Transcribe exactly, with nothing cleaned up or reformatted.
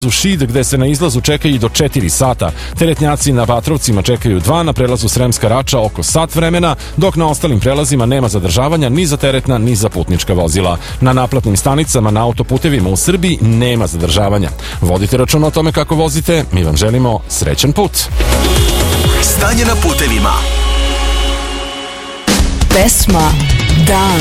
U Šid, gde se na izlazu čekaju do četiri sata. Teretnjaci na Vatrovcima čekaju dva, na prelazu Sremska Rača oko sat vremena, dok na ostalim prelazima nema zadržavanja ni za teretna ni za putnička vozila. Na naplatnim stanicama na autoputevima u Srbiji nema zadržavanja. Vodite računa o tome kako vozite, mi vam želimo srećan put. Stanje na putevima. Pesma Dan.